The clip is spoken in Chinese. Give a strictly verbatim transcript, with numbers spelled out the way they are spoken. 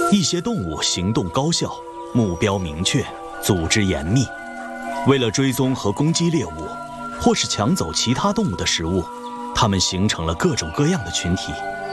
一些动物行动高效，目标明确，组织严密。为了追踪和攻击猎物，或是抢走其他动物的食物，它们形成了各种各样的群体，